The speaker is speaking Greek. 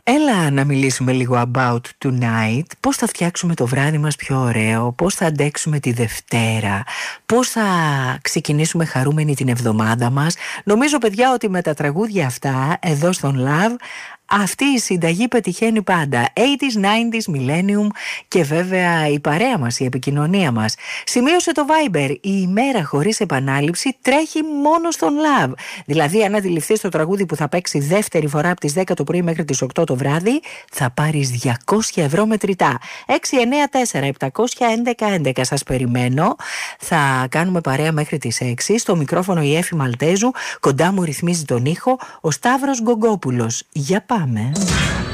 Έλα να μιλήσουμε λίγο about tonight. Πώς θα φτιάξουμε το βράδυ μας πιο ωραίο, πώς θα αντέξουμε τη Δευτέρα, πώς θα ξεκινήσουμε χαρούμενη την εβδομάδα μας. Νομίζω, παιδιά, ότι με τα τραγούδια αυτά εδώ στον Love αυτή η συνταγή πετυχαίνει πάντα. 80s, 90s, Millennium και βέβαια η παρέα μας, η επικοινωνία μας. Σημείωσε το Viber. Η ημέρα χωρίς επανάληψη τρέχει μόνο στον Love. Δηλαδή, αν αντιληφθείς το τραγούδι που θα παίξει δεύτερη φορά από τις 10 το πρωί μέχρι τις 8 το βράδυ, θα πάρεις 200 ευρώ μετρητά. 694-711-11. Σας περιμένω. Θα κάνουμε παρέα μέχρι τις 6. Στο μικρόφωνο η Έφη Μαλτέζου. Κοντά μου ρυθμίζει τον ήχο ο Σταύρος Γκογκόπουλος. Για πάμε.